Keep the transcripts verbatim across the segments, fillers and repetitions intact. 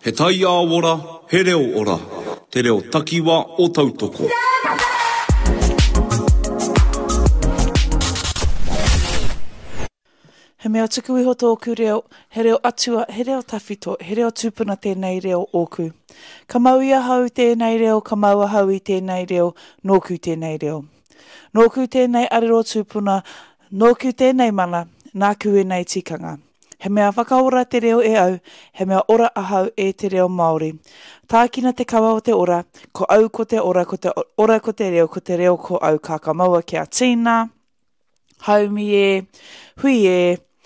He tai a ora, he reo ora. Te reo takiwa o tautoko. He mea tuku iho tōku reo, he reo atua, he reo tawhito, he reo tūpuna tēnei reo ōku. Ka mau ia hau tēnei reo, ka mau hau i tēnei reo, nōku tēnei reo. Nōku tēnei arero tūpuna, nōku tēnei mana, nāku e nei tikanga. He mea whakaora te reo e au, he mea ora ahau e te reo Māori. Tākina te kawa o te ora, ko au ko te ora, ko te ora ko te reo, ko te reo ko au kakamaua kia tīna, haumi e, hui e,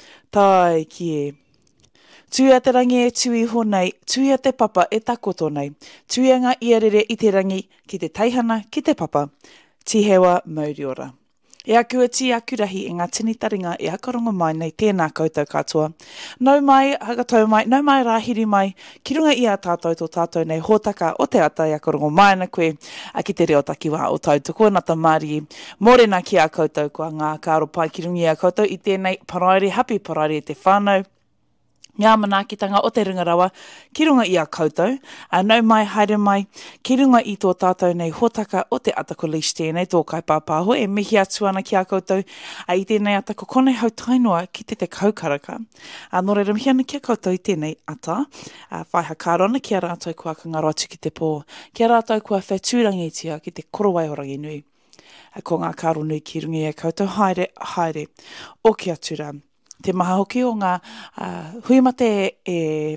tai ki e. Tuia te rangi e tui honei, tuia te papa e takoto nei. Tuianga ia rere i te rangi ki te teihana, ki te papa. Tihewa mauri ora. E aku e ti aku rahi e ngā tini taringa e akarongo mai nei tēnā koutou katoa. Nau mai, hakatau mai, nau mai rāhiri mai, ki runga i a tātou tō tātou nei hōtaka o te ata e akarongo mai na koe, a ki te reo takiwa o tautoko nata Māori. Mōrena ki a koutou kua ngā kāro pai ki rungi a koutou i tēnei paraire, happy paraire te whānau. Ngā manaakitanga o te ringarawa, ki runga i a koutou, a nau mai, haere mai, ki runga i tō tātou nei hōtaka o te atako leash tēnei, tō kai pāpāho, e mihi atu ana ki a koutou, a i tēnei atako konei hau tainoa ki te te kaukaraka. A nō reira mihi ana ki a koutou i tēnei ata, a whaiha kārona ki a rātou kua kangaro atu ki te pō, ki a rātou kua whetūrangitia ki te korowai horangi nui. A ko ngā kāro nui ki runga i a koutou, haere, haere, o ki atura. Te maha hoki o ngā uh, huimate e,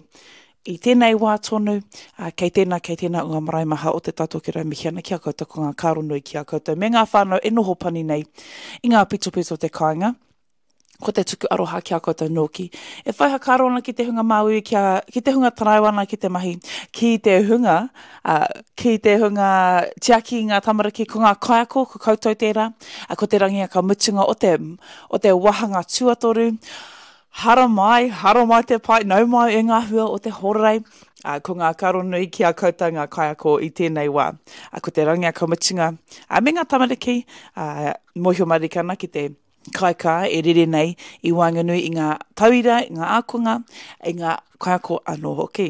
i tēnei wā tonu, uh, kei tēnā, kei tēnā unga marae maha o te tātou ki rau mihi ana ki a koutou ko ngā kāronui ki a koutou. Me ngā whānau e noho pani nei i ngā pito pito te kāinga, ko te tuku aroha ki a koutou nōki. E whaiha kārona ki te hunga Māui, ki, a, ki te hunga Taraiwana, ki te mahi, ki te hunga, uh, ki te hunga tiaki ngā tamariki, ko ngā kaiako, ko koutou tērā, a ko te rangi a ka mutunga o te, o te wahanga tuatoru, hara mai, hara mai te pai, nau mai e ngā hua o te horei, uh, ko ngā karonui ki a koutou ngā kaiako i tēnei wā. A ko te rangi a ka mutunga, a me ngā tamariki, uh, mohio marikana ki te kaika e rere nei i wanganui i ngā tauira, i ngā ākonga, i ngā kaiako anō hoki.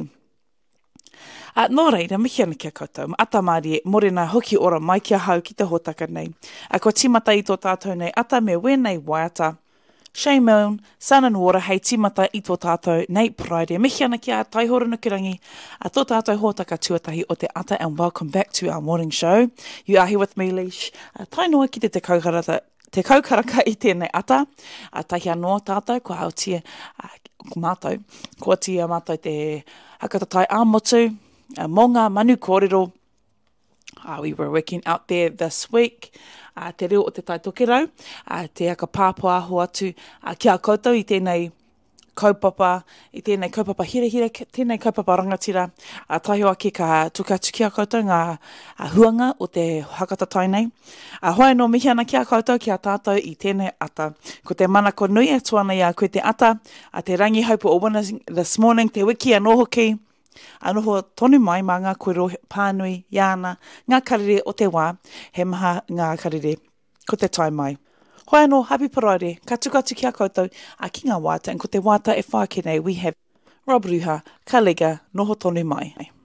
Uh, nō reira, mihi ana kia koutou, ata Māori e morena hoki ora mai kia hau ki te hōtaka nei. A ko timata i tō tātou nei ata me wēnei waiata, shame on, sun and water, hei timata i tō tātou nei pride. Mihi ana kia taihorona kirangi, a tō tātou hōtaka tuatahi o te ata, and welcome back to our morning show. You are here with me, Leash. Uh, tai noa ki te te kaukarata, te kaukaraka i tēnei ata, a tahi anō tātou, kua autia, a, mātou, kua tia mātou te hakatatai āmotu, a, mō ngā manu kōrero. Uh, we were working out there this week, uh, te reo o te taitokerau, uh, te aka pāpua aho atu, uh, ki a koutou i tēnei kaupapa, i tēnei kaupapa hira hira, tēnei kaupapa rangatira, a tahi waki ka tukatu ki a koutou ngā a huanga o te hakatatai nei. A hoa no mihi ana ki a koutou ki a tātou i tēnei ata. Ko te manako nui atu ana i a koe te ata, a te rangi haupu o wana this morning, te wiki anō hoki, anoho tonu mai mā ngā koero pānui, iāna, ngā karere o te wā, he maha ngā karere ko te tai mai. Hoi anō, happy paraire, ka tukatu ki a koutou, a ki ngā wāta, and ko te wāta e whāke nei, we have Rob Ruha, ka lega, noho tonu mai.